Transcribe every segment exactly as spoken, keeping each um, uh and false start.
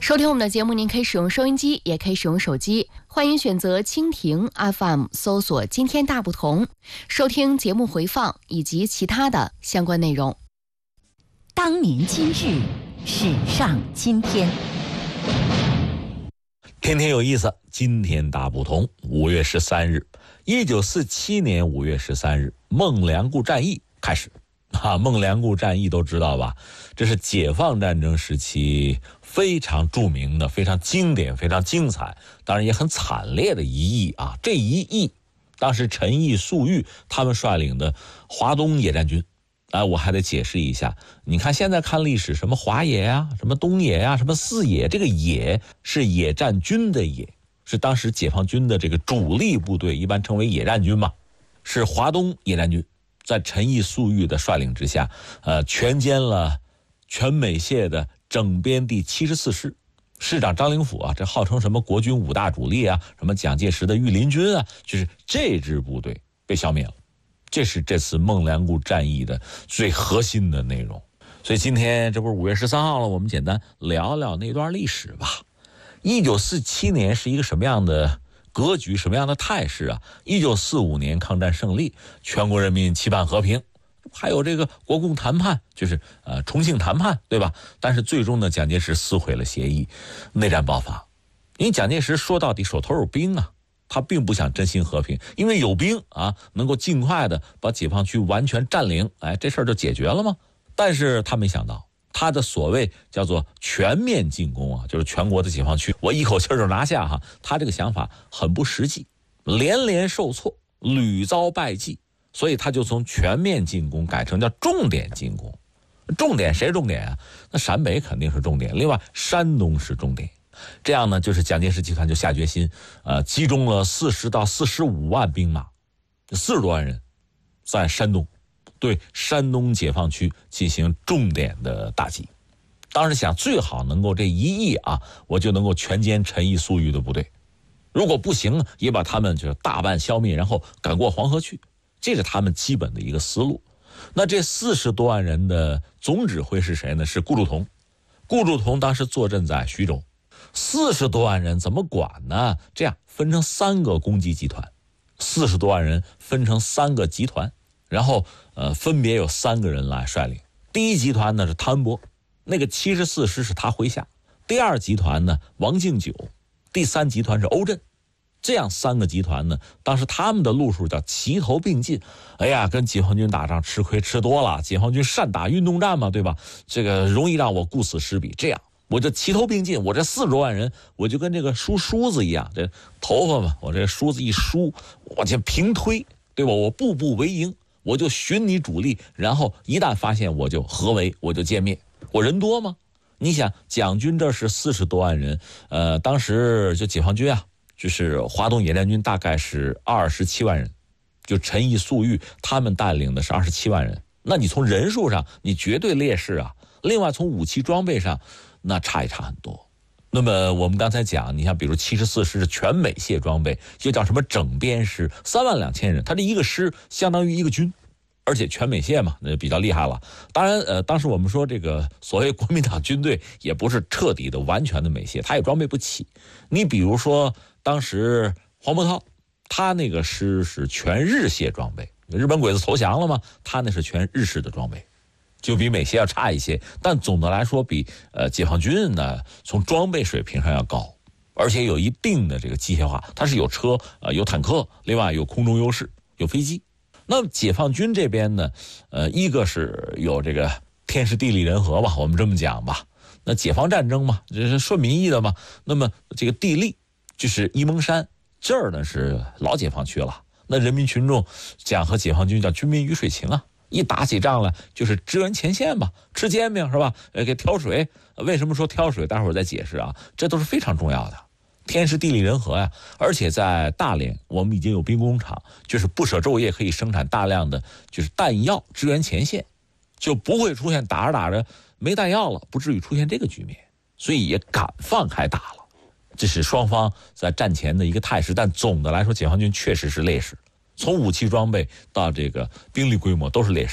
收听我们的节目，您可以使用收音机，也可以使用手机，欢迎选择蜻蜓 F M 搜索今天大不同，收听节目回放以及其他的相关内容。 当年今日，史上今天， 天天有意思，今天大不同。五月十三日，一九四七年五月十三日，孟良崮战役开始。啊，孟良崮战役都知道吧？这是解放战争时期非常著名的、非常经典、非常精彩，当然也很惨烈的一役啊。这一役，当时陈毅、粟裕他们率领的华东野战军，啊，我还得解释一下。你看现在看历史，什么华野啊，什么东野啊，什么四野，这个野是野战军的野，是当时解放军的这个主力部队，一般称为野战军嘛，是华东野战军。在陈毅、粟裕的率领之下，呃，全歼了全美械的整编第七十四师，师长张灵甫啊，这号称什么国军五大主力啊，什么蒋介石的御林军啊，就是这支部队被消灭了。这是这次孟良崮战役的最核心的内容。所以今天这不是五月十三号了，我们简单聊聊那段历史吧。一九四七年是一个什么样的格局，什么样的态势啊？一九四五年抗战胜利，全国人民期盼和平，还有这个国共谈判，就是呃重庆谈判，对吧？但是最终呢，蒋介石撕毁了协议，内战爆发。因为蒋介石说到底手头有兵啊，他并不想真心和平，因为有兵啊，能够尽快的把解放区完全占领，哎，这事儿就解决了吗？但是他没想到，他的所谓叫做全面进攻啊，就是全国的解放区我一口气就拿下哈，他这个想法很不实际，连连受挫，屡遭败绩，所以他就从全面进攻改成叫重点进攻。重点谁重点啊？那陕北肯定是重点，另外山东是重点。这样呢，就是蒋介石集团就下决心，呃，集中了四十到四十五万兵马，四十多万人，在山东。对山东解放区进行重点的打击，当时想最好能够这一役啊，我就能够全歼陈毅、粟裕的部队，如果不行，也把他们就是大半消灭，然后赶过黄河去，这是他们基本的一个思路。那这四十多万人的总指挥是谁呢？是顾祝同。顾祝同当时坐镇在徐州，四十多万人怎么管呢？这样分成三个攻击集团，四十多万人分成三个集团。然后，呃，分别有三个人来率领。第一集团呢是谭文博，那个七十四师是他麾下；第二集团呢王敬久；第三集团是欧震。这样三个集团呢，当时他们的路数叫齐头并进。哎呀，跟解放军打仗吃亏吃多了，解放军善打运动战嘛，对吧？这个容易让我顾此失彼。这样，我就齐头并进，我这四十多万人，我就跟这个梳梳子一样，这头发嘛，我这梳子一梳，我就平推，对吧？我步步为营。我就寻你主力，然后一旦发现我就合围，我就歼灭。我人多吗？你想蒋军这是四十多万人，呃，当时就解放军啊，就是华东野战军大概是二十七万人，就陈毅、粟裕他们带领的是二十七万人。那你从人数上你绝对劣势啊。另外从武器装备上，那差也差很多。那么我们刚才讲，你像比如七十四师是全美械装备，又叫什么整编师，三万两千人，他这一个师相当于一个军，而且全美械嘛，那比较厉害了。当然，呃，当时我们说这个所谓国民党军队也不是彻底的、完全的美械，他也装备不起。你比如说，当时黄伯韬，他那个师是全日械装备，日本鬼子投降了嘛，他那是全日式的装备。就比美械要差一些，但总的来说比呃解放军呢从装备水平上要高，而且有一定的这个机械化，它是有车呃有坦克，另外有空中优势，有飞机。那么解放军这边呢，呃一个是有这个天时地利人和吧，我们这么讲吧。那解放战争嘛，这是顺民意的嘛。那么这个地利就是沂蒙山这儿呢是老解放区了，那人民群众讲和解放军叫军民鱼水情啊。一打起仗来就是支援前线嘛，吃煎饼是吧？呃，给挑水。为什么说挑水？待会儿再解释啊，这都是非常重要的。天时地利人和呀，而且在大连我们已经有兵工厂，就是不舍昼夜可以生产大量的就是弹药支援前线，就不会出现打着打着没弹药了，不至于出现这个局面，所以也敢放开打了。这是双方在战前的一个态势，但总的来说，解放军确实是劣势。从武器装备到这个兵力规模都是劣势。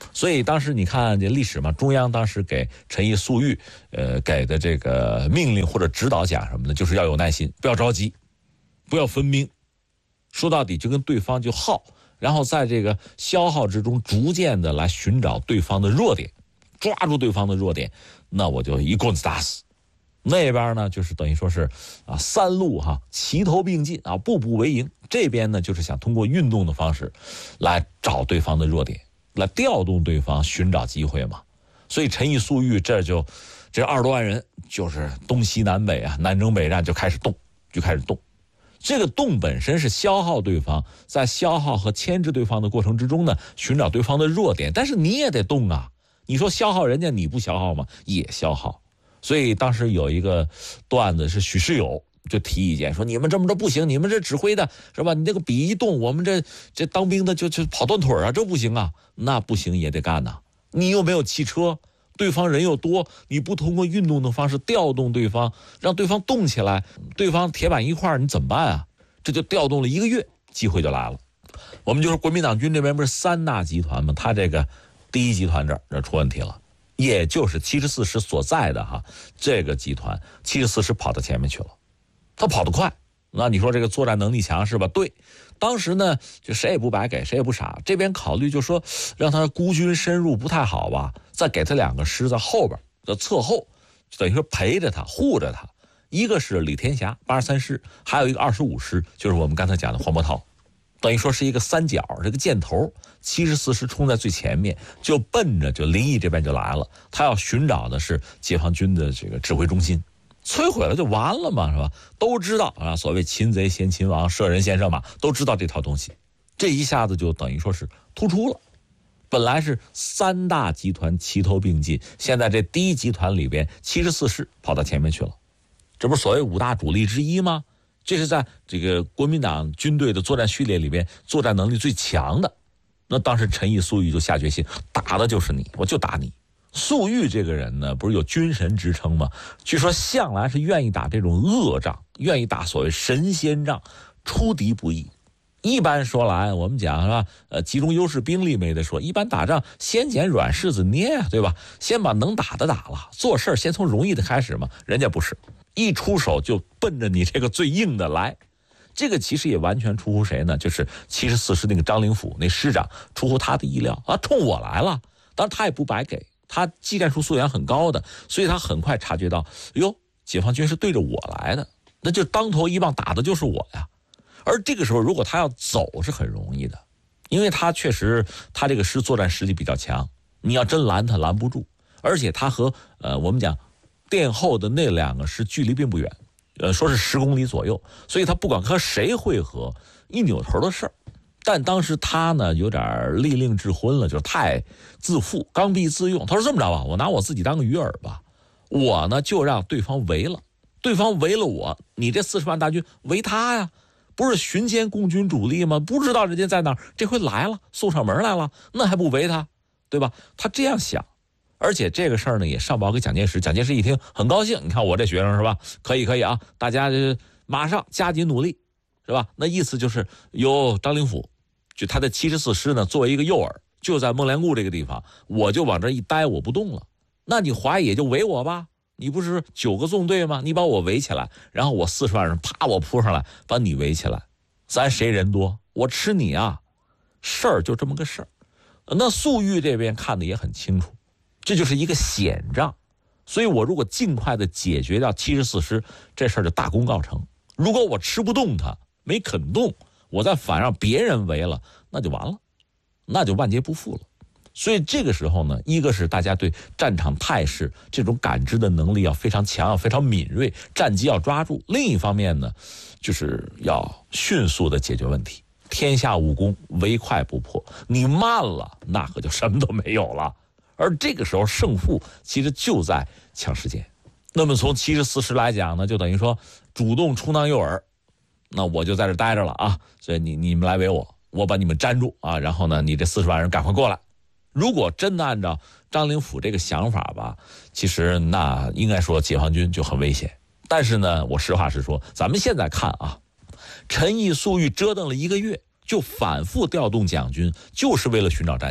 所以当时你看这历史嘛，中央当时给陈毅、粟裕，呃，给的这个命令或者指导讲什么呢？就是要有耐心，不要着急，不要分兵。说到底就跟对方就耗，然后在这个消耗之中，逐渐的来寻找对方的弱点，抓住对方的弱点，那我就一棍子打死。那边呢，就是等于说是啊，三路哈齐头并进啊，步步为营。这边呢，就是想通过运动的方式，来找对方的弱点，来调动对方，寻找机会嘛。所以陈毅、粟裕这就这二十多万人，就是东西南北啊，南征北战就开始动，就开始动。这个动本身是消耗对方，在消耗和牵制对方的过程之中呢，寻找对方的弱点。但是你也得动啊，你说消耗人家，你不消耗吗？也消耗。所以当时有一个段子是许世友就提意见说，你们这么着不行，你们这指挥的是吧？你这个笔一动，我们这这当兵的就就跑断腿啊，这不行啊。那不行也得干呐、啊。你又没有汽车，对方人又多，你不通过运动的方式调动对方，让对方动起来，对方铁板一块，你怎么办啊？这就调动了一个月，机会就来了。我们就是国民党军这边不是三大集团吗？他这个第一集团这儿这出问题了。也就是七十四师所在的哈这个集团，七十四师跑到前面去了，他跑得快，那你说这个作战能力强是吧？对，当时呢就谁也不白给，谁也不傻，这边考虑就说让他孤军深入不太好吧，再给他两个师在后边，在侧后，等于说陪着他护着他，一个是李天霞八十三师，还有一个二十五师，就是我们刚才讲的黄伯韬。等于说是一个三角，这个箭头，七十四师冲在最前面，就奔着就临沂这边就来了。他要寻找的是解放军的这个指挥中心，摧毁了就完了嘛，是吧？都知道啊，所谓擒贼先擒王，射人先射马，都知道这套东西。这一下子就等于说是突出了。本来是三大集团齐头并进，现在这第一集团里边，七十四师跑到前面去了，这不是所谓五大主力之一吗？这是在这个国民党军队的作战序列里边作战能力最强的。那当时陈毅、粟裕就下决心，打的就是你，我就打你。粟裕这个人呢，不是有军神之称吗？据说向来是愿意打这种恶仗，愿意打所谓神仙仗，出敌不意。一般说来，我们讲是吧？呃，集中优势兵力没得说。一般打仗先捡软柿子捏，对吧？先把能打的打了，做事先从容易的开始嘛。人家不是，一出手就奔着你这个最硬的来。这个其实也完全出乎谁呢？就是七十四师那个张灵甫那师长，出乎他的意料啊，冲我来了。当然他也不白给，他技战术素养很高的，所以他很快察觉到，哟，解放军是对着我来的，那就当头一棒打的就是我呀。而这个时候如果他要走是很容易的，因为他确实他这个师作战实力比较强，你要真拦他拦不住，而且他和呃我们讲殿后的那两个师距离并不远，呃说是十公里左右，所以他不管和谁会合，一扭头的事儿。但当时他呢有点利令智昏了，就是太自负，刚愎自用。他说这么着吧，我拿我自己当个鱼饵吧，我呢就让对方围了，对方围了我，你这四十万大军围他呀，不是巡歼共军主力吗？不知道人家在哪儿，这回来了，送上门来了，那还不围他，对吧？他这样想。而且这个事儿呢也上报给蒋介石，蒋介石一听很高兴，你看我这学生是吧？可以可以啊，大家马上加紧努力，是吧？那意思就是由张灵甫，就他的七十四师呢作为一个诱饵，就在孟良崮这个地方，我就往这一待，我不动了。那你华野就围我吧，你不是九个纵队吗？你把我围起来，然后我四十万人啪我扑上来，把你围起来，咱谁人多，我吃你啊！事儿就这么个事儿。那粟裕这边看的也很清楚。这就是一个险仗，所以我如果尽快的解决掉七十四师，这事儿就大功告成。如果我吃不动他，没肯动，我再反让别人围了，那就完了，那就万劫不复了。所以这个时候呢，一个是大家对战场态势这种感知的能力要非常强，要非常敏锐，战机要抓住。另一方面呢，就是要迅速的解决问题。天下武功唯快不破，你慢了，那可就什么都没有了。而这个时候胜负其实就在抢时间。那么从七十四师来讲呢，就等于说主动充当诱饵，那我就在这待着了啊，所以你你们来围我，我把你们粘住啊，然后呢你这四十万人赶快过来。如果真的按照张灵甫这个想法吧，其实那应该说解放军就很危险。但是呢，我实话实说，咱们现在看啊，陈毅、粟裕折腾了一个月，就反复调动蒋军，就是为了寻找战机。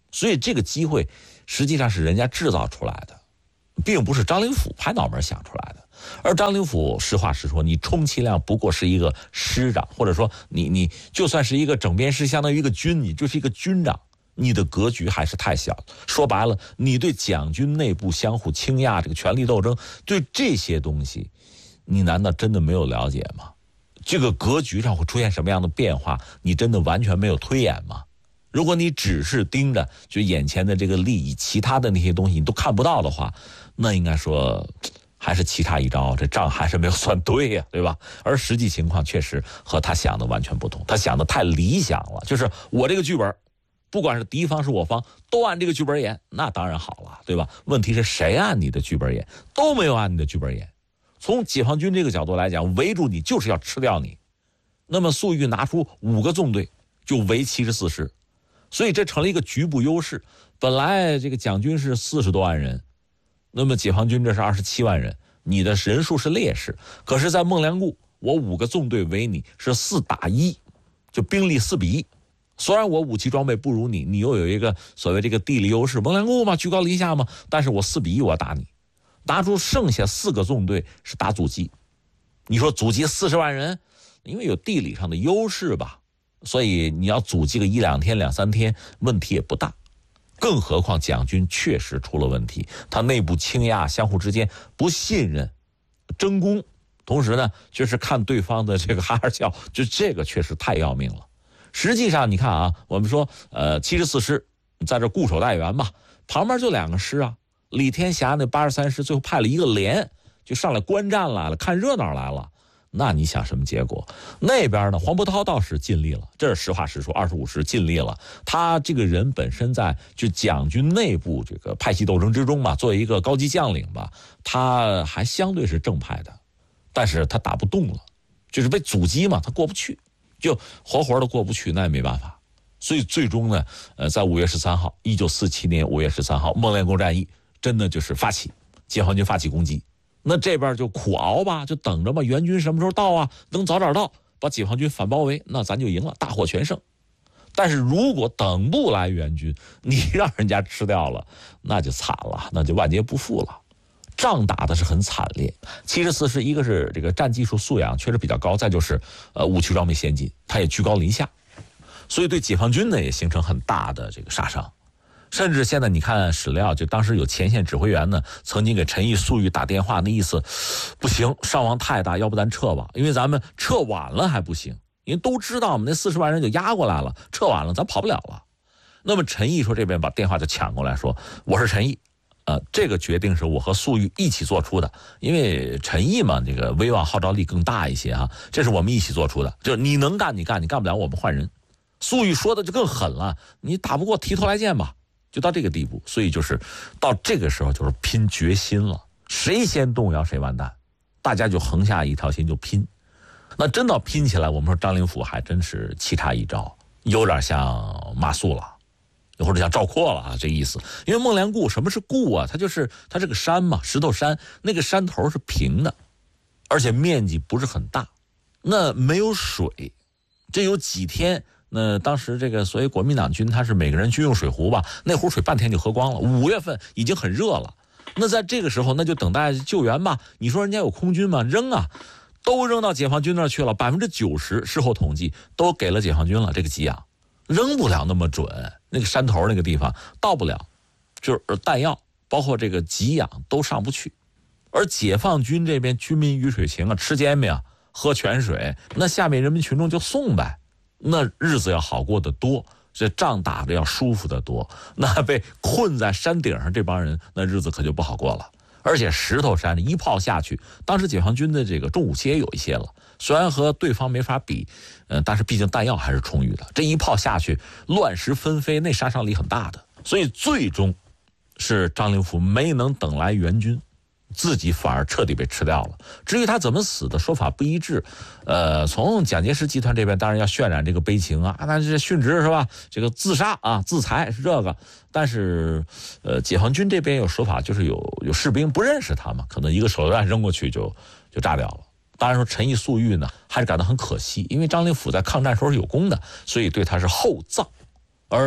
所以这个机会实际上是人家制造出来的，并不是张灵甫拍脑门想出来的。而张灵甫实话实说，你充其量不过是一个师长，或者说你你就算是一个整编师，相当于一个军，你就是一个军长，你的格局还是太小。说白了，你对蒋军内部相互倾轧这个权力斗争，对这些东西你难道真的没有了解吗？这个格局上会出现什么样的变化，你真的完全没有推演吗？如果你只是盯着就眼前的这个利益，其他的那些东西你都看不到的话，那应该说还是棋差一招，这账还是没有算对呀、啊，对吧？而实际情况确实和他想的完全不同，他想的太理想了，就是我这个剧本不管是敌方是我方都按这个剧本演，那当然好了，对吧？问题是谁按你的剧本演？都没有按你的剧本演。从解放军这个角度来讲，围住你就是要吃掉你。那么粟裕拿出五个纵队就围七十四师，所以这成了一个局部优势。本来这个蒋军是四十多万人，那么解放军这是二十七万人，你的人数是劣势。可是在孟良崮，我五个纵队围你是四打一，就兵力四比一。虽然我武器装备不如你，你又有一个所谓这个地理优势，孟良崮嘛，居高临下嘛，但是我四比一我打你。拿出剩下四个纵队是打阻击，你说阻击四十万人，因为有地理上的优势吧，所以你要阻击个一两天两三天问题也不大。更何况蒋军确实出了问题，他内部倾轧，相互之间不信任，争功，同时呢就是看对方的这个哈哈笑，就这个确实太要命了。实际上你看啊，我们说呃七十四师在这固守待援吧，旁边就两个师啊，李天霞那八十三师最后派了一个连就上来观战来了，看热闹来了。那你想什么结果？那边呢，黄伯韬倒是尽力了，这是实话实说，二十五师尽力了。他这个人本身在就蒋军内部这个派系斗争之中嘛，作为一个高级将领吧，他还相对是正派的，但是他打不动了，就是被阻击嘛，他过不去，就活活的过不去，那也没办法。所以最终呢，呃，在五月十三号，一九四七年五月十三号，孟良崮战役真的就是发起，解放军发起攻击。那这边就苦熬吧，就等着吧，援军什么时候到啊？能早点到，把解放军反包围，那咱就赢了，大获全胜。但是如果等不来援军，你让人家吃掉了，那就惨了，那就万劫不复了。仗打的是很惨烈。七十四师一个是这个战技术素养确实比较高，再就是呃武器装备先进，他也居高临下，所以对解放军呢也形成很大的这个杀伤。甚至现在你看史料，就当时有前线指挥员呢，曾经给陈毅、粟裕打电话，那意思不行，伤亡太大，要不咱撤吧，因为咱们撤晚了还不行，因为都知道我们那四十万人就压过来了，撤晚了咱跑不了了。那么陈毅说这边把电话就抢过来说，我是陈毅，呃，这个决定是我和粟裕一起做出的，因为陈毅嘛，这个威望号召力更大一些啊，这是我们一起做出的，就是你能干你干，你干不了我们换人。粟裕说的就更狠了，你打不过提头来见吧。就到这个地步，所以就是到这个时候就是拼决心了，谁先动摇谁完蛋，大家就横下一条心就拼。那真到拼起来，我们说张灵甫还真是棋差一招，有点像马谡了，或者像赵括了啊，这意思。因为孟良崮什么是崮啊？它就是它是个山嘛，石头山，那个山头是平的，而且面积不是很大，那没有水，这有几天。那当时这个所谓国民党军，他是每个人军用水壶吧，那壶水半天就喝光了。五月份已经很热了，那在这个时候，那就等待救援吧。你说人家有空军吗？扔啊，都扔到解放军那儿去了。百分之九十事后统计都给了解放军了。这个给养扔不了那么准，那个山头那个地方到不了，就是弹药包括这个给养都上不去。而解放军这边军民鱼水情啊，吃煎饼喝泉水，那下面人民群众就送呗。那日子要好过得多，这仗打着要舒服得多。那被困在山顶上这帮人，那日子可就不好过了。而且石头山一炮下去，当时解放军的这个重武器也有一些了，虽然和对方没法比，嗯，但是毕竟弹药还是充裕的。这一炮下去，乱石纷飞，那杀伤力很大的。所以最终是张灵甫没能等来援军，自己反而彻底被吃掉了。至于他怎么死的，说法不一致。呃，从蒋介石集团这边当然要渲染这个悲情啊，那是殉职是吧？这个自杀啊，自裁是这个。但是，呃，解放军这边有说法，就是有有士兵不认识他嘛，可能一个手榴弹扔过去就就炸掉了。当然说陈毅、粟裕呢，还是感到很可惜，因为张灵甫在抗战时候是有功的，所以对他是厚葬。而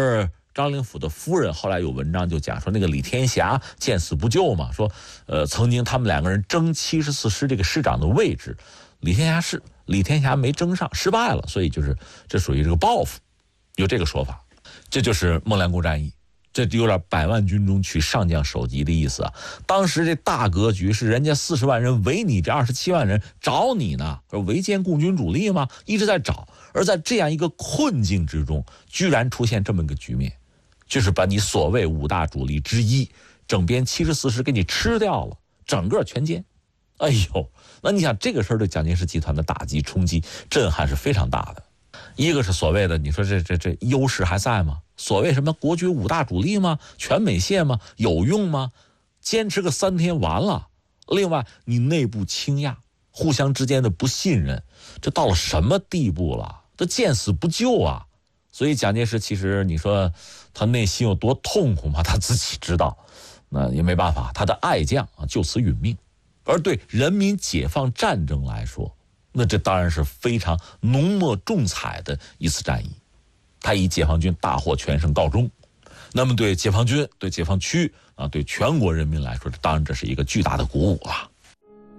张灵甫的夫人后来有文章就讲说，那个李天霞见死不救嘛，说呃曾经他们两个人争七十四师这个师长的位置，李天霞是李天霞没争上，失败了，所以就是这属于这个报复，有这个说法。这就是孟良崮战役，这有点百万军中取上将首级的意思啊。当时这大格局是人家四十万人围你这二十七万人找你呢，围歼共军主力嘛，一直在找。而在这样一个困境之中，居然出现这么一个局面，就是把你所谓五大主力之一整编七十四师给你吃掉了，整个全歼。哎呦，那你想这个事儿对蒋介石集团的打击冲击震撼是非常大的。一个是所谓的你说这这这优势还在吗？所谓什么国军五大主力吗？全美线吗？有用吗？坚持个三天完了。另外你内部倾轧，互相之间的不信任，这到了什么地步了？这见死不救啊！所以蒋介石其实你说他内心有多痛苦吗？他自己知道，那也没办法，他的爱将啊就此殒命。而对人民解放战争来说，那这当然是非常浓墨重彩的一次战役，他以解放军大获全胜告终。那么对解放军、对解放区啊、对全国人民来说，当然这是一个巨大的鼓舞了。